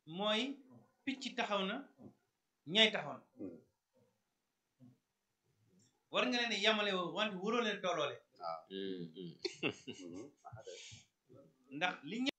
mooy picc taxaw na ñay taxaw na war nga leen yamale wante waroo leen tolloole ndax li